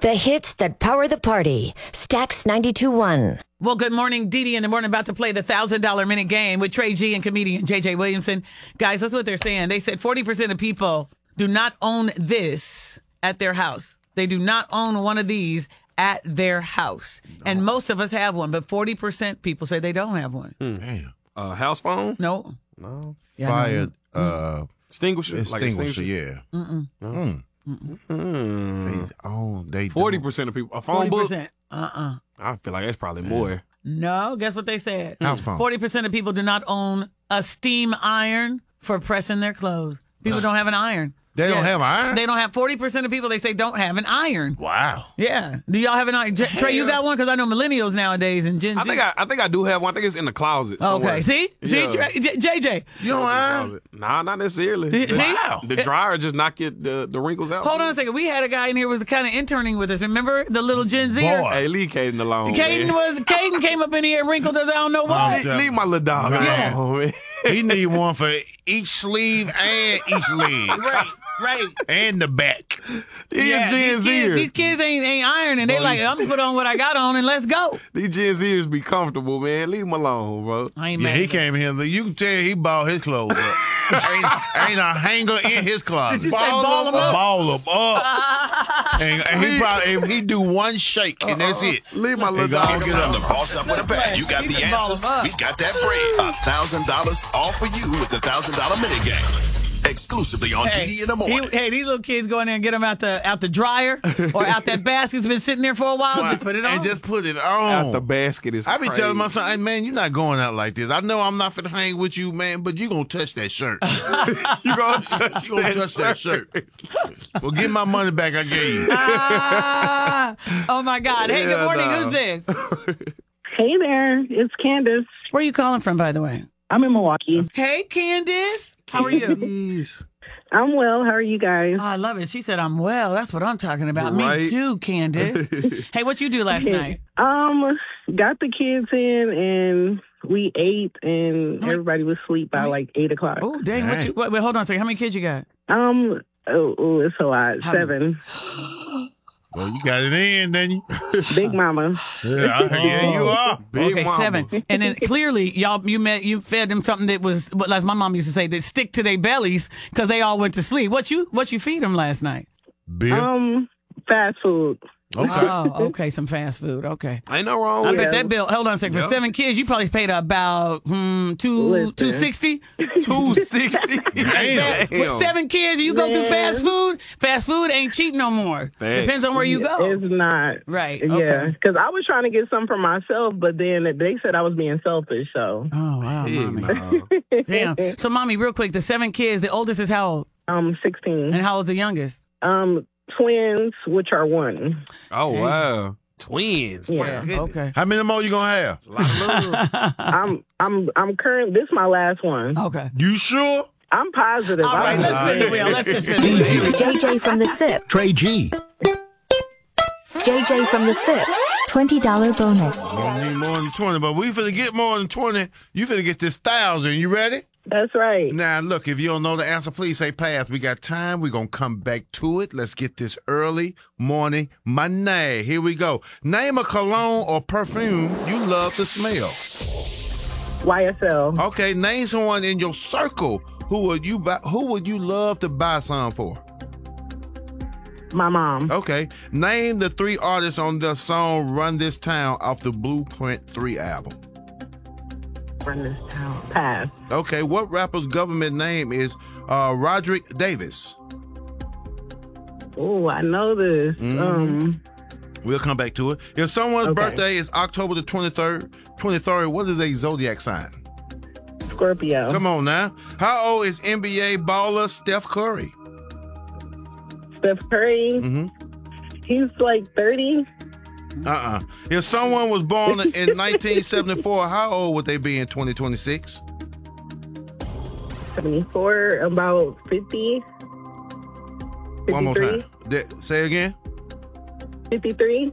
The hits that power the party. Stax 92.1. Well, good morning, Dee in the morning. About to play the $1,000 minute game with Trey G and comedian JJ Williamson. Guys, that's what they're saying. They said 40% of people do not own this at their house. They do not own one of these at their house. And most of us have one, but 40% people say they don't have one. Damn. House phone? No. No. Yeah, Fired Extinguisher? extinguisher, yeah. They 40% of people. A phone book? 40%. I feel like that's probably more. No, guess what they said? House phone. 40% of people do not own a steam iron for pressing their clothes. People don't have an iron. They don't have iron? They don't have 40% of people, they say, don't have an iron. Wow. Yeah. Do y'all have an iron? Trey, you got one? Because I know millennials nowadays and Gen Z. I think I do have one. I think it's in the closet somewhere. Okay. See? Yeah. Trey, JJ. You don't iron? Nah, not necessarily. See? Wow. The dryer just knock the wrinkles out. Hold on a second. We had a guy in here who was kind of interning with us. Remember the little Gen Zer? Boy. Hey, leave Caden alone. Caden came up in here and wrinkled us. I don't know why. Leave my little dog Yeah. alone, man. He need one for each sleeve and each leg. Right. And the back. These Gen Zers. These kids ain't ironing. They like, I'm going to put on what I got on and let's go. These Gen Zers be comfortable, man. Leave them alone, bro. I ain't Yeah, mad. he came here. You can tell he balled his clothes up. ain't a hanger in his closet. Did you say ball 'em up? Ball 'em up. and he do one shake, and that's it. Leave my little Hey, dog go It's get time up. to boss up with a bag. You got He the can ball answers. 'em up. We got that bread. $1,000 all for you with the $1,000 minute game. Exclusively on DD in the morning. These little kids go in there and get them out the dryer or out that basket that's been sitting there for a while. Just put it on. And just put it on. Out the basket is I be crazy. telling my son, hey, man, you're not going out like this. I know I'm not finna hang with you, man, but you gonna touch that shirt. You gonna touch You gonna touch that shirt. Well, get my money back I gave you. Oh my God. Hey, good Yeah, morning. no. Who's this? Hey there, it's Candace. Where are you calling from, by the way? I'm in Milwaukee. Hey, Candace. How are you? Jeez. I'm well. How are you guys? Oh, I love it. She said, I'm well. That's what I'm talking about. Right. Me too, Candace. Hey, what you do last night? Got the kids in and we ate and everybody was asleep by like 8 o'clock. Oh, dang. Dang. Wait, hold on a second. How many kids you got? It's a lot. How 7. Well, you got it in, didn't you? Big mama. Yeah, you are. Big Okay, mama. 7. And then clearly, you fed them something that was, like my mom used to say, that stick to their bellies because they all went to sleep. What you feed them last night? Beer. Fast food. Okay. Oh, okay, some fast food. Okay. Ain't no wrong I with bet that. that bill, hold on a second, for 7 kids, you probably paid about $260. 260. Damn. With 7 kids, you go through Man. fast food ain't cheap no more. Thanks. Depends on where you go. It's not. Right, Yeah. okay. Because I was trying to get some for myself, but then they said I was being selfish, so. Oh, wow, Big mommy. no. Damn. So, mommy, real quick, the 7 kids, the oldest is how old? 16. And how old's the youngest? Twins, which are 1. Oh, wow. Twins. Yeah. My goodness. Okay. How many more you gonna have? A lot of love. I'm current. This is my last one. Okay. You sure? I'm positive. All right, let's spin the wheel. Let's just spin the wheel. JJ from the SIP. Trey G. JJ from the SIP. $20 bonus. You don't need more than 20, but we finna get more than 20. You finna get this 1,000. You ready? That's right. Now, look, if you don't know the answer, please say pass. We got time. We're going to come back to it. Let's get this early morning money. Here we go. Name a cologne or perfume you love to smell. YSL. Okay, name someone in your circle who would you love to buy some for? My mom. Okay, name the 3 artists on the song Run This Town off the Blueprint 3 album. From this town. Pass. Okay, what rapper's government name is Roderick Davis? Oh, I know this. We'll come back to it. If someone's Okay. birthday is October the 23rd, what is a zodiac sign? Scorpio. Come on now. How old is NBA baller Steph Curry? Steph Curry. Mm-hmm. He's like 30. If someone was born in 1974, how old would they be in 2026? 74. About 50. 53. One more time. Say again. 53.